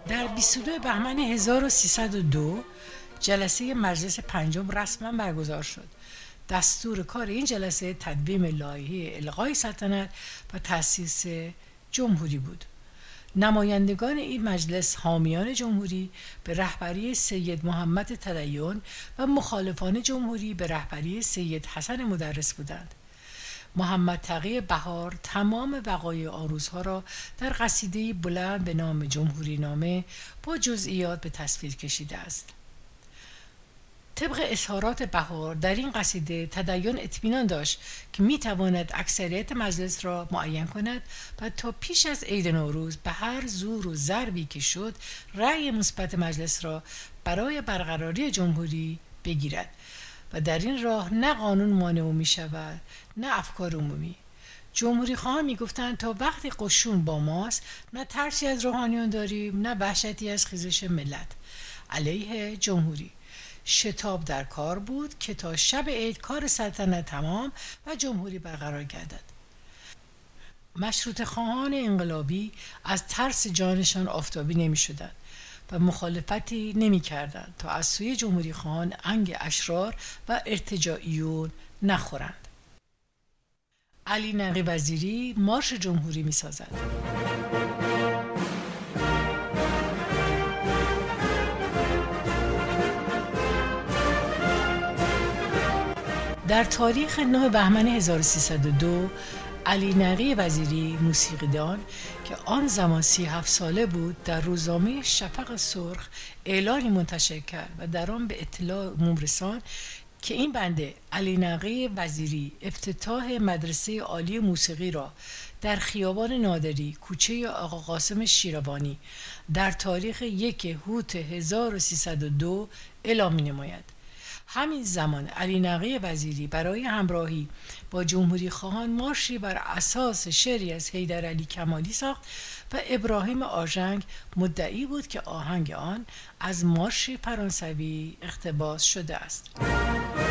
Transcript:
در 22 بهمن 1302 جلسه مجلس پنجم رسما برگزار شد. دستور کار این جلسه تدوین لایحه الغای سلطنت و تأسیس جمهوری بود. نمایندگان این مجلس حامیان جمهوری به رهبری سید محمد تدین و مخالفان جمهوری به رهبری سید حسن مدرس بودند. محمد تقی بهار تمام وقایع آروزها را در قصیده‌ای بلند به نام جمهوری نامه با جزئیات به تصویر کشیده است. طبق اظهارات بهار در این قصیده تدین اطمینان داشت که میتواند اکثریت مجلس را معین کند و تا پیش از عید نوروز به هر زور و ضربی که شد رأی مثبت مجلس را برای برقراری جمهوری بگیرد و در این راه نه قانون مانع می شود نه افکار عمومی. جمهوری خواهان می گفتند تا وقتی قشون با ماست نه ترسی از روحانیون داریم نه وحشتی از خیزش ملت. علیه جمهوری شتاب در کار بود که تا شب عید کار سلطنت تمام و جمهوری برقرار گردد. مشروطه خواهان انقلابی از ترس جانشان آفتابی نمی شدند و مخالفتی نمی کردند تا از سوی جمهوری خواهان انگ اشرار و ارتجاعیون نخورند. علی نقی وزیری مارش جمهوری می سازد. در تاریخ 9 بهمن 1302 علی نقی وزیری موسیقیدان که آن زمان 37 ساله بود در روزنامه شفق سرخ اعلانی منتشر کرد و در آن به اطلاع عموم رساند که این بنده علی نقی وزیری افتتاح مدرسه عالی موسیقی را در خیابان نادری کوچه آقا قاسم شیروانی در تاریخ 1 هوت 1302 اعلام می‌نماید. همین زمان علی نقی وزیری برای همراهی با جمهوری خواهان مارشی بر اساس شعری از حیدرعلی کمالی ساخت و ابراهیم آژنگ مدعی بود که آهنگ آن از مارش فرانسوی اقتباس شده است.